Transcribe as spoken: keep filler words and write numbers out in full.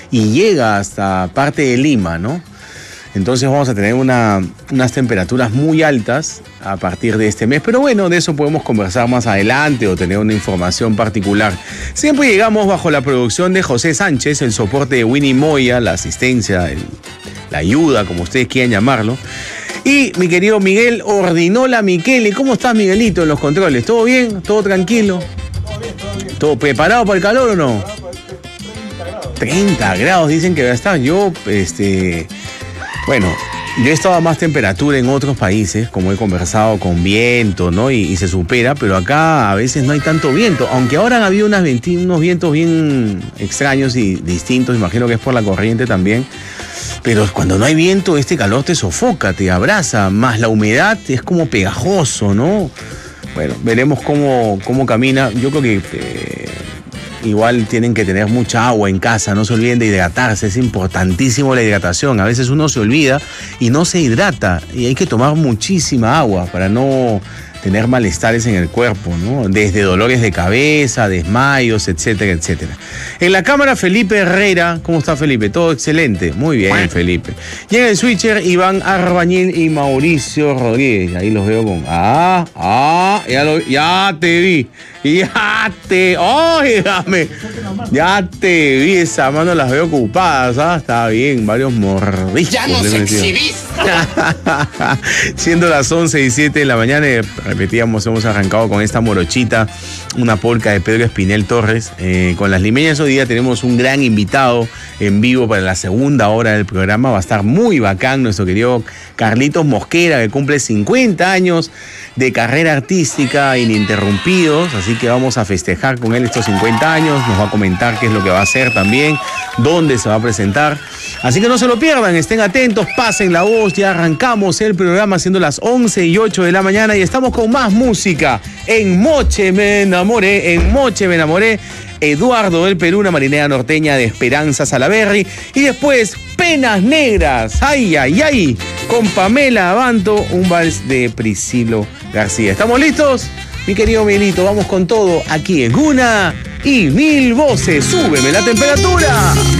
y llega hasta parte de Lima, ¿no? Entonces vamos a tener una, unas temperaturas muy altas a partir de este mes. Pero bueno, de eso podemos conversar más adelante o tener una información particular. Siempre llegamos bajo la producción de José Sánchez, el soporte de Winnie Moya, la asistencia, el, la ayuda, como ustedes quieran llamarlo. Y mi querido Miguel Ordinola Micheli. ¿Cómo estás, Miguelito, en los controles? ¿Todo bien? ¿Todo tranquilo? Todo bien, todo bien. ¿Todo preparado para el calor o no? treinta grados dicen que va a estar. Yo, este... Bueno, yo he estado a más temperatura en otros países, como he conversado, con viento, ¿no? Y, y se supera, pero acá a veces no hay tanto viento, aunque ahora han habido unas veinti, unos vientos bien extraños y distintos, imagino que es por la corriente también, pero cuando no hay viento, este calor te sofoca, te abraza, más la humedad es como pegajoso, ¿no? Bueno, veremos cómo, cómo camina. Yo creo que... Eh, Igual tienen que tener mucha agua en casa, no se olviden de hidratarse, es importantísimo la hidratación. A veces uno se olvida y no se hidrata y hay que tomar muchísima agua para no tener malestares en el cuerpo, ¿no? Desde dolores de cabeza, desmayos, etcétera, etcétera. En la cámara, Felipe Herrera. ¿Cómo está, Felipe? Todo excelente. Muy bien, Felipe. Y en el switcher, Iván Arbañil y Mauricio Rodríguez. Ahí los veo con... Ah, ah, ya, lo, ya te vi. Ya te... ¡Óigame! Ya te vi. Esa mano las veo ocupadas, ¿ah? Está bien, varios mordiscos. ¡Ya nos exhibiste! Siendo las once y siete de la mañana, repetíamos, hemos arrancado con esta morochita, una polca de Pedro Espinel Torres. Eh, con las limeñas hoy día tenemos un gran invitado en vivo para la segunda hora del programa. Va a estar muy bacán nuestro querido Carlitos Mosquera, que cumple cincuenta años de carrera artística ininterrumpidos, así que vamos a festejar con él estos cincuenta años, nos va a comentar qué es lo que va a hacer también, dónde se va a presentar, así que no se lo pierdan, estén atentos, pasen la voz, ya arrancamos el programa siendo las once y ocho de la mañana y estamos con más música. En Moche me enamoré, en Moche me enamoré, Eduardo del Perú, una marinera norteña de Esperanza Salaberry, y después Penas Negras, ay, ay, ay, con Pamela Abanto, un vals de Priscilo García. ¿Estamos listos? Mi querido Miguelito, vamos con todo aquí en Una y Mil Voces. ¡Súbeme la temperatura!